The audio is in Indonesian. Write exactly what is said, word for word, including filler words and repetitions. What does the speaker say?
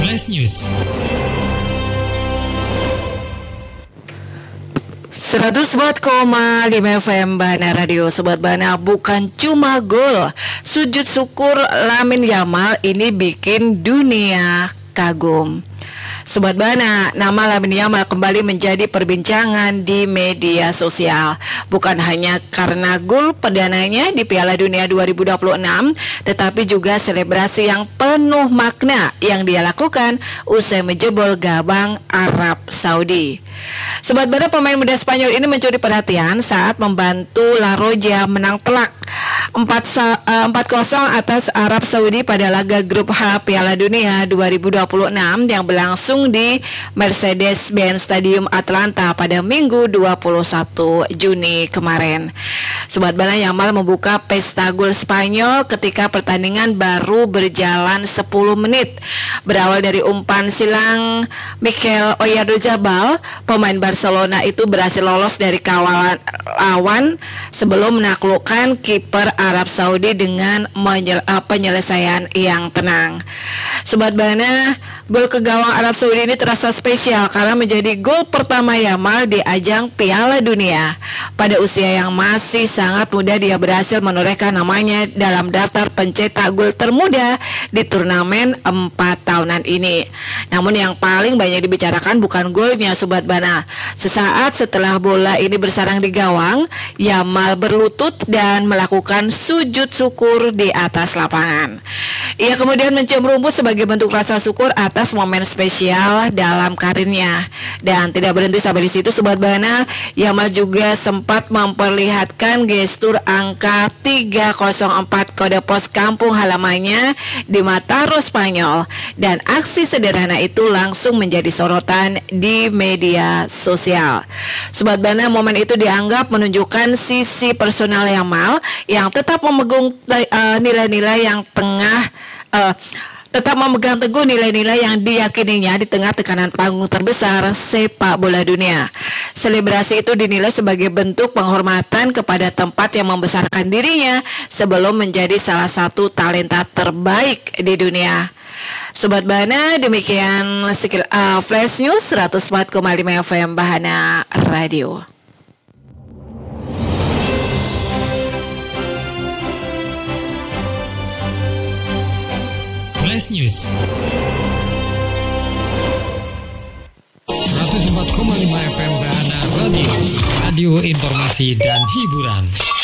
Flash News. seratus empat koma lima F M Bahana Radio. Sobat Bahana, bukan cuma gol, sujud syukur Lamine Yamal ini bikin dunia kagum. Sobat Bahana, nama Lamine Yamal kembali menjadi perbincangan di media sosial. Bukan hanya karena gol perdananya di Piala Dunia dua ribu dua puluh enam, tetapi juga selebrasi yang penuh makna yang dia lakukan usai menjebol gawang Arab Saudi. Sobat Bahana, pemain muda Spanyol ini mencuri perhatian saat membantu La Roja menang telak empat kosong atas Arab Saudi pada laga grup H Piala Dunia dua ribu dua puluh enam yang berlangsung di Mercedes-Benz Stadium Atlanta pada Minggu dua puluh satu Juni kemarin. Sobat Bahana, Yamal membuka pesta gol Spanyol ketika pertandingan baru berjalan sepuluh menit. Berawal dari umpan silang Mikel Oyarzabal, pemain Barcelona itu berhasil lolos dari kawalan lawan sebelum menaklukkan kiper Arab Saudi dengan menyel- penyelesaian yang tenang. Sobat Bahana, gol ke gawang Arab Saudi ini terasa spesial karena menjadi gol pertama Yamal di ajang Piala Dunia. Pada usia yang masih sangat muda, dia berhasil menorehkan namanya dalam daftar pencetak gol termuda di turnamen empat tahunan ini. Namun yang paling banyak dibicarakan bukan golnya, Sobat Bahana. Sesaat setelah bola ini bersarang di gawang, Yamal berlutut dan melakukan sujud syukur di atas lapangan. Ia kemudian mencium rumput sebagai bentuk rasa syukur atas momen spesial dalam karirnya. Dan tidak berhenti sampai di situ, Sobat Bahana, Yamal juga sempat memperlihatkan gestur angka tiga nol empat kode pos kampung halamannya di Mataró, Spanyol. Dan aksi sederhana itu langsung menjadi sorotan di media sosial. Sobat Bahana, momen itu dianggap menunjukkan sisi personal Yamal yang tetap memegang uh, nilai-nilai yang tengah uh, tetap memegang teguh nilai-nilai yang diyakininya di tengah tekanan panggung terbesar sepak bola dunia. Selebrasi itu dinilai sebagai bentuk penghormatan kepada tempat yang membesarkan dirinya sebelum menjadi salah satu talenta terbaik di dunia. Sobat Bahana, demikian skill, uh, Flash News seratus empat koma lima F M Bahana Radio. Flash News seratus empat koma lima F M Bahana Radio, radio informasi dan hiburan.